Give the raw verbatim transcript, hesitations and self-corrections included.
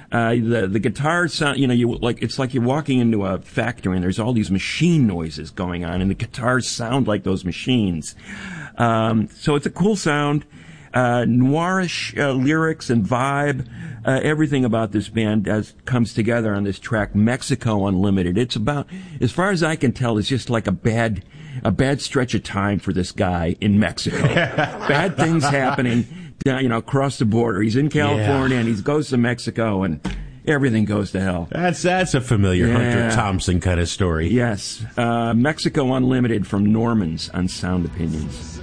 Uh, the the guitar sound, you know, you like it's like you're walking into a factory and there's all these machine noises going on, and the guitars sound like those machines. Um, so it's a cool sound, uh, noirish uh, lyrics and vibe. Uh, everything about this band as comes together on this track, Mexico Unlimited. It's about, as far as I can tell, it's just like a bad a bad stretch of time for this guy in Mexico. Bad things happening. You know, across the border. He's in California yeah. and he goes to Mexico and everything goes to hell. That's that's a familiar yeah. Hunter Thompson kind of story. Yes. Uh, Mexico Unlimited from Normans on Sound Opinions.